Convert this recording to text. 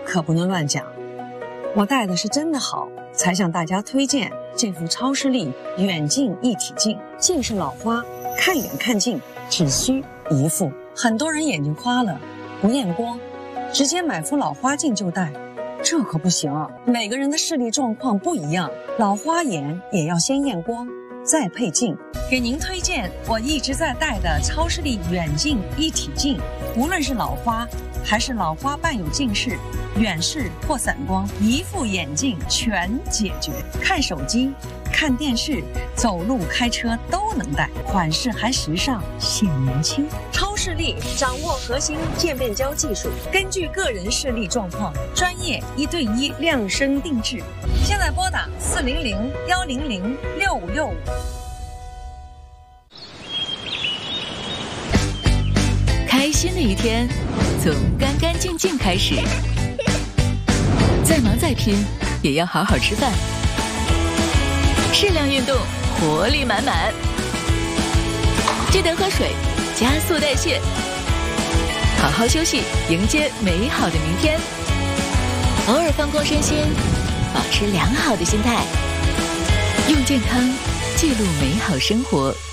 可不能乱讲。我戴的是真的好，才向大家推荐这副超视力远近一体镜。近视老花，看远看近只需一副。很多人眼睛花了，不验光，直接买副老花镜就戴，这可不行。每个人的视力状况不一样，老花眼也要先验光，再配镜。给您推荐我一直在戴的超视力远近一体镜，无论是老花还是老花伴有近视、远视或散光，一副眼镜全解决。看手机、看电视、走路、开车都能戴，款式还时尚，显年轻。超视力掌握核心渐变焦技术，根据个人视力状况，专业1对1量身定制。现在拨打400-100-6565。 开心的一天从干干净净开始，再忙再拼也要好好吃饭，适量运动，活力满满，记得喝水，加速代谢，好好休息，迎接美好的明天。偶尔放空身心，保持良好的心态，用健康记录美好生活。